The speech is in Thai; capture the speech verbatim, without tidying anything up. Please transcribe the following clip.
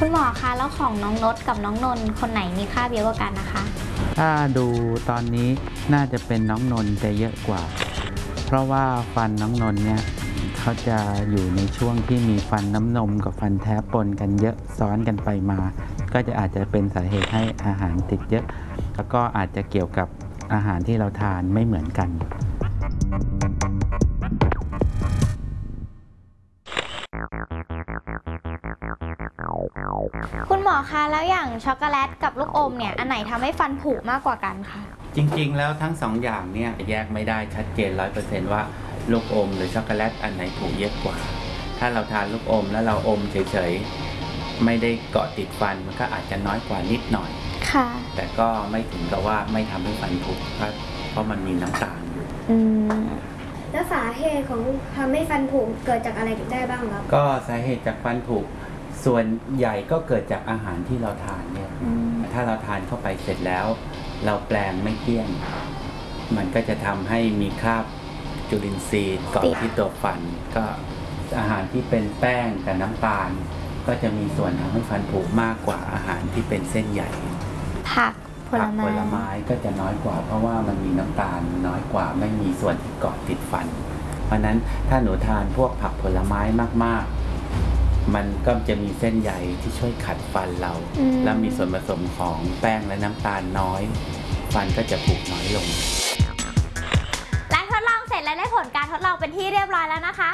คุณหมอคะแล้วของน้องนดกับน้องนนท์คนไหนมีค่าเยอะกว่ากันนะคะถ้าดูตอนนี้น่าจะเป็นน้องนนท์จะเยอะกว่าเพราะว่าฟันน้องนนท์เนี่ยเขาจะอยู่ในช่วงที่มีฟันน้ำนมกับฟันแท้ปนกันเยอะซ้อนกันไปมาก็จะอาจจะเป็นสาเหตุให้อาหารติดเยอะแล้วก็อาจจะเกี่ยวกับอาหารที่เราทานไม่เหมือนกันคุณหมอคะแล้วอย่างช็อกโกแลตกับลูกอมเนี่ยอันไหนทำให้ฟันผุมากกว่ากันคะจริงๆแล้วทั้งสองอย่างเนี่ยแยกไม่ได้ชัดเจน ร้อยเปอร์เซนต์ ว่าลูกอมหรือช็อกโกแลตอันไหนผุเยอะกว่าถ้าเราทานลูกอมแล้วเราอมเฉยๆไม่ได้เกาะติดฟันมันก็อาจจะน้อยกว่านิดหน่อยค่ะแต่ก็ไม่ถึงกับว่าไม่ทำให้ฟันผุเพราะมันมีน้ำตาลอยู่อืมแล้วสาเหตุของทำให้ฟันผุเกิดจากอะไรได้บ้างครับก็สาเหตุจากฟันผุส่วนใหญ่ก็เกิดจากอาหารที่เราทานเนี่ยถ้าเราทานเข้าไปเสร็จแล้วเราแปลงไม่เกลี้ยงมันก็จะทำให้มีคราบจุลินทรีย์เกาะที่ตัวฟันก็อาหารที่เป็นแป้งกับน้ำตาลก็จะมีส่วนทำให้ฟันผุมากกว่าอาหารที่เป็นเส้นใหญ่ผักผลไม้ผลไม้ก็จะน้อยกว่าเพราะว่ามันมีน้ำตาลน้อยกว่าไม่มีส่วนที่เกาะติดฟันเพราะนั้นถ้าหนูทานพวกผักผลไม้มากๆมันก็จะมีเส้นใยที่ช่วยขัดฟันเราและมีส่วนผสมของแป้งและน้ำตาลน้อยฟันก็จะผุน้อยลงและทดลองเสร็จและได้ผลการทดลองเป็นที่เรียบร้อยแล้วนะคะ